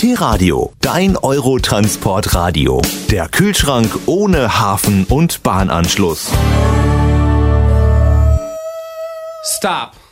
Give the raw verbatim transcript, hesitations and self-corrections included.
T-Radio, dein Eurotransport-Radio. Der Kühlschrank ohne Hafen- und Bahnanschluss. Stop.